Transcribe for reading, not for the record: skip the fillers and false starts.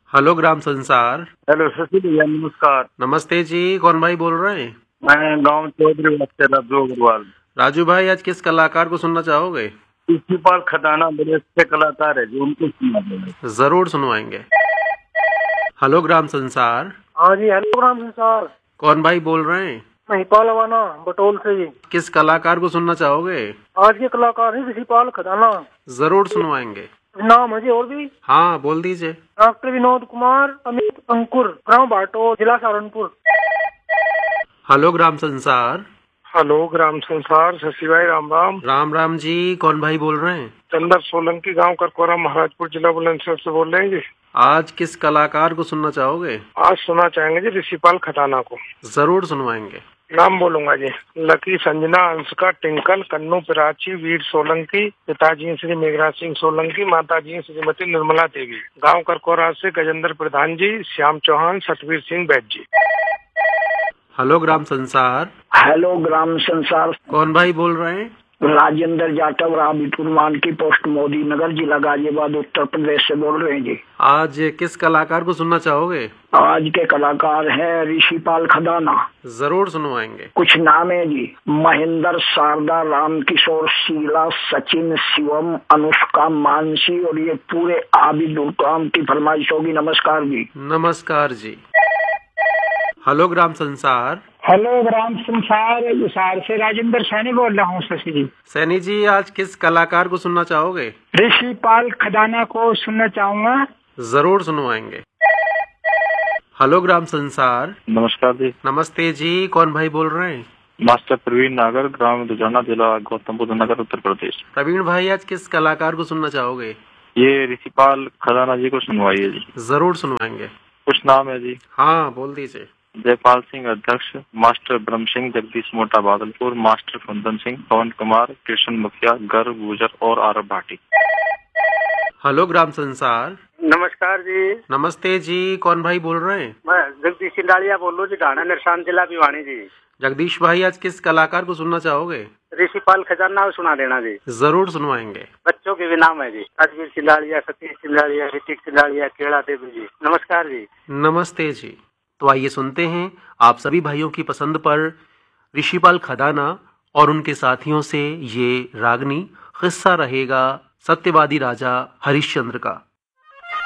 Hello ग्राम संसार। Hello Shashi भैया, नमस्कार। नमस्ते जी, कौन भाई बोल रहे हैं? मैं गांव चौधरी से राजू अग्रवाल। राजू भाई, आज किस कलाकार को सुनना चाहोगे? रिशिपाल खदाना बड़े अच्छे कलाकार है जो उनको सुना देगा। जरूर सुनवाएंगे। हेलो ग्राम संसार। हाँ जी, हेलो ग्राम संसार। कौन भाई बोल रहे हैं? महिपाल अवाना बटोल से जी। किस कलाकार को सुनना चाहोगे? आज के कलाकार है रिशिपाल खदाना। जरूर सुनवाएंगे। नाम है जी और भी? हाँ, बोल दीजिए। डॉक्टर विनोद कुमार, अमित अंकुर, ग्राम बाटोल, जिला सहारनपुर। हेलो ग्राम संसार। हेलो ग्राम संसार, शशि भाई राम राम। राम राम जी, कौन भाई बोल रहे हैं? चंदर सोलंकी, गांव करकोरा, महाराजपुर जिला बुलंदशहर से बोल रहे हैं जी। आज किस कलाकार को सुनना चाहोगे? आज सुना चाहेंगे जी रिशिपाल खदाना को। जरूर सुनवाएंगे। नाम बोलूंगा जी। लकी, संजना, अंशका, टिंकल, कन्नू, प्राची, वीर सोलंकी, पिताजी श्री मेघराज सिंह सोलंकी, माताजी श्रीमती निर्मला देवी। गांव करकोरा से गजेंद्र प्रधान जी, श्याम चौहान, सतवीर सिंह बैद जी। हेलो ग्राम संसार। हेलो ग्राम संसार। कौन भाई बोल रहे हैं? राजेंद्र जाटव, राबितपुर मानकी पोस्ट, मोदी नगर, जिला गाजियाबाद, उत्तर प्रदेश से बोल रहे हैं जी। आज किस कलाकार को सुनना चाहोगे? आज के कलाकार है रिशिपाल खदाना। जरूर सुनवाएंगे। कुछ नाम है जी। महेंद्र, शारदा, राम किशोर, शीला, सचिन, शिवम, अनुष्का, मानसी और ये पूरे आबिद काम की फरमाइश होगी। नमस्कार जी। नमस्कार जी। हेलो ग्राम संसार। हेलो ग्राम संसार, हिसार से राजेंद्र सैनी बोल रहा हूँ शशि जी। सैनी जी, आज किस कलाकार को सुनना चाहोगे? रिशिपाल खदाना को सुनना चाहूंगा। जरूर सुनवाएंगे। हेलो ग्राम संसार। नमस्कार जी। नमस्ते जी, कौन भाई बोल रहे हैं? मास्टर प्रवीण नागर, ग्राम दुजाना, जिला गौतम बुद्ध नगर, उत्तर प्रदेश। प्रवीण भाई, आज किस कलाकार को सुनना चाहोगे? ये रिशिपाल खदाना जी को सुनवाइए जी। जरूर सुनवाएंगे। कुछ नाम है जी। हाँ, बोल दीजिए। जयपाल सिंह अध्यक्ष, मास्टर ब्रह्म सिंह, जगदीश मोटा बादलपुर, मास्टर कुंदन सिंह, पवन कुमार, कृष्ण मुखिया, गर्व गुजर और आरब भाटी। हेलो ग्राम संसार। नमस्कार जी। नमस्ते जी, कौन भाई बोल रहे हैं? मैं जगदीश सिंडालिया बोल रहा हूँ जी, ढाणा निरसान, जिला भिवानी जी। जगदीश भाई, आज किस कलाकार को सुनना चाहोगे? रिशिपाल खजाना सुना देना जी। जरूर सुनवाएंगे। बच्चों के भी नाम है जी। अजवीर सिंडालिया, सतीश सिंडालिया, ऋतिक सिंडालिया, केड़ा देवी जी। नमस्कार जी। नमस्ते जी। तो आइए सुनते हैं आप सभी भाइयों की पसंद पर रिशिपाल खदाना और उनके साथियों से ये रागनी किस्सा रहेगा सत्यवादी राजा हरिश्चंद्र का।